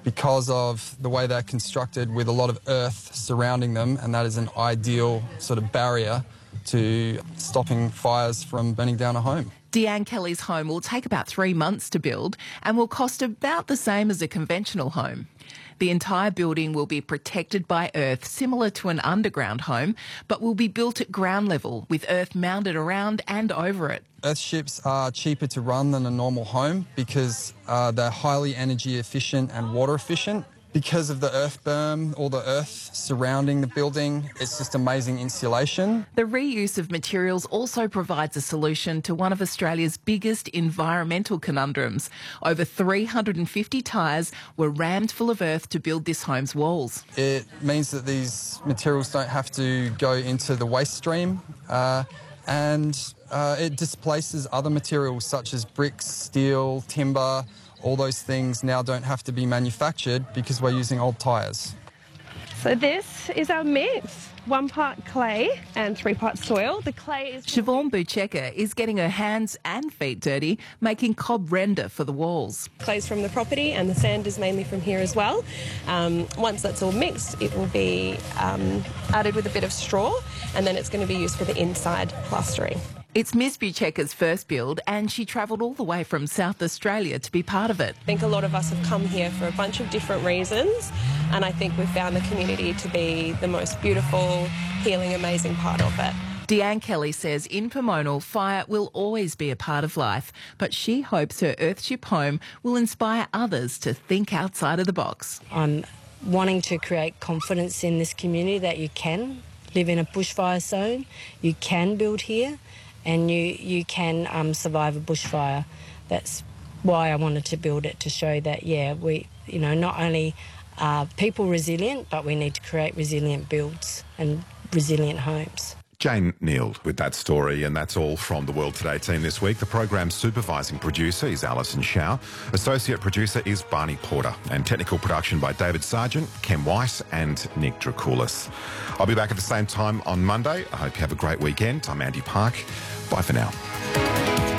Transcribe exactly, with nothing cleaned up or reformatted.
because of the way they're constructed with a lot of earth surrounding them, and that is an ideal sort of barrier to stopping fires from burning down a home. Deanne Kelly's home will take about three months to build and will cost about the same as a conventional home. The entire building will be protected by earth, similar to an underground home, but will be built at ground level with earth mounted around and over it. Earthships are cheaper to run than a normal home because uh, they're highly energy efficient and water efficient. Because of the earth berm, all the earth surrounding the building, it's just amazing insulation. The reuse of materials also provides a solution to one of Australia's biggest environmental conundrums. Over three hundred fifty tyres were rammed full of earth to build this home's walls. It means that these materials don't have to go into the waste stream, uh, and uh, it displaces other materials such as bricks, steel, timber. All those things now don't have to be manufactured because we're using old tyres. So this is our mix. One part clay and three parts soil. The clay is... Siobhan Bucheka is getting her hands and feet dirty, making cob render for the walls. Clay's from the property and the sand is mainly from here as well. Um, once that's all mixed, it will be um, added with a bit of straw, and then it's going to be used for the inside plastering. It's Miss Bucheka's first build, and she travelled all the way from South Australia to be part of it. I think a lot of us have come here for a bunch of different reasons, and I think we've found the community to be the most beautiful, healing, amazing part of it. Deanne Kelly says in Pomona, fire will always be a part of life, but she hopes her Earthship home will inspire others to think outside of the box. I'm wanting to create confidence in this community that you can live in a bushfire zone, you can build here, and you, you can um, survive a bushfire. That's why I wanted to build it, to show that, yeah, we, you know, not only are people resilient, but we need to create resilient builds and resilient homes. Jane Neal with that story, and that's all from the World Today team this week. The program's supervising producer is Alison Shaw. Associate producer is Barney Porter. And technical production by David Sargent, Ken Weiss and Nick Dracoulis. I'll be back at the same time on Monday. I hope you have a great weekend. I'm Andy Park. Bye for now.